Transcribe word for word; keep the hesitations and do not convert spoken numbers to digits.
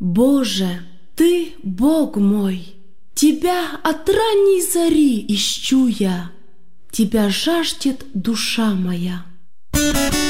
Боже, Ты, Бог мой, Тебя от ранней зари ищу я, Тебя жаждет душа моя.